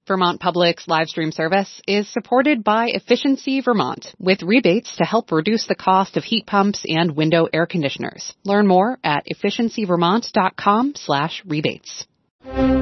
Vermont Public's live stream service is supported by Efficiency Vermont, with rebates to help reduce the cost of heat pumps and window air conditioners. Learn more at efficiencyvermont.com/rebates.